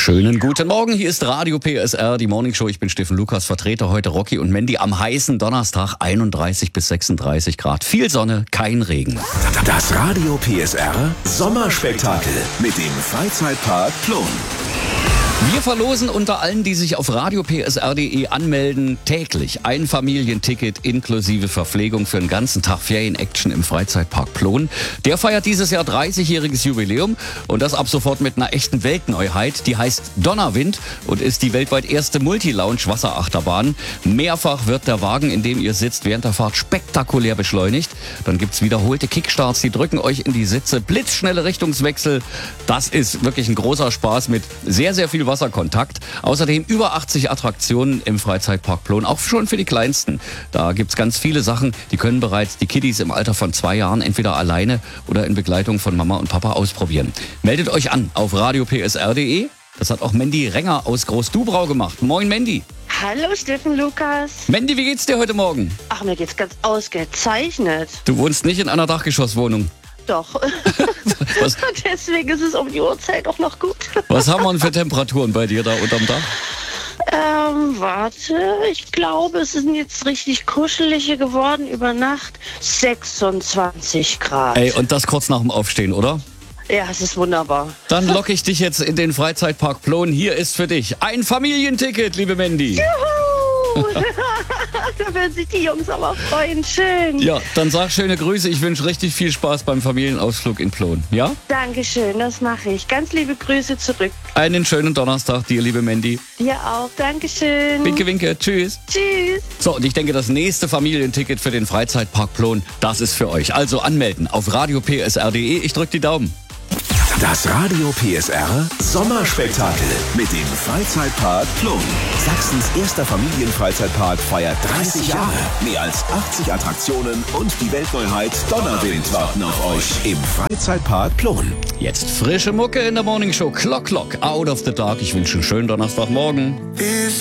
Schönen guten Morgen, hier ist Radio PSR, die Morning Show. Ich bin Steffen Lukas, vertrete heute Rocky und Mandy am heißen Donnerstag, 31 bis 36 Grad. Viel Sonne, kein Regen. Das Radio PSR Sommerspektakel mit dem Freizeitpark Plon. Wir verlosen unter allen, die sich auf radiopsr.de anmelden, täglich ein Familienticket inklusive Verpflegung für einen ganzen Tag Ferien-Action im Freizeitpark Plon. Der feiert dieses Jahr 30-jähriges Jubiläum und das ab sofort mit einer echten Weltneuheit. Die heißt Donnerwind und ist die weltweit erste Multi-Lounge-Wasserachterbahn. Mehrfach wird der Wagen, in dem ihr sitzt, während der Fahrt spektakulär beschleunigt. Dann gibt's wiederholte Kickstarts, die drücken euch in die Sitze, blitzschnelle Richtungswechsel. Das ist wirklich ein großer Spaß mit sehr, sehr viel Wasserkontakt. Außerdem über 80 Attraktionen im Freizeitpark Plon, auch schon für die Kleinsten. Da gibt's ganz viele Sachen, die können bereits die Kiddies im Alter von 2 Jahren entweder alleine oder in Begleitung von Mama und Papa ausprobieren. Meldet euch an auf radiopsr.de. Das hat auch Mandy Renger aus Groß-Dubrau gemacht. Moin Mandy. Hallo Steffen Lukas. Mandy, wie geht's dir heute Morgen? Ach, mir geht's ganz ausgezeichnet. Du wohnst nicht in einer Dachgeschosswohnung. Doch. Was? Deswegen ist es um die Uhrzeit auch noch gut. Was haben wir denn für Temperaturen bei dir da unterm Dach? Warte, ich glaube, es sind jetzt richtig kuschelige geworden über Nacht. 26 Grad. Ey, und das kurz nach dem Aufstehen, oder? Ja, es ist wunderbar. Dann locke ich dich jetzt in den Freizeitpark Plon. Hier ist für dich ein Familienticket, liebe Mandy. Juhu! Da werden sich die Jungs aber freuen. Schön. Ja, dann sag schöne Grüße. Ich wünsche richtig viel Spaß beim Familienausflug in Plon. Ja? Dankeschön, das mache ich. Ganz liebe Grüße zurück. Einen schönen Donnerstag dir, liebe Mandy. Dir auch. Dankeschön. Winke, winke. Tschüss. Tschüss. So, und ich denke, das nächste Familienticket für den Freizeitpark Plon, das ist für euch. Also anmelden auf radiopsr.de. Ich drück die Daumen. Das Radio PSR Sommerspektakel mit dem Freizeitpark Plon. Sachsens erster Familienfreizeitpark feiert 30 Jahre. Mehr als 80 Attraktionen und die Weltneuheit Donnerwind warten auf euch im Freizeitpark Plon. Jetzt frische Mucke in der Morning Show. Clock, Clock, Out of the Dark. Ich wünsche einen schönen Donnerstagmorgen.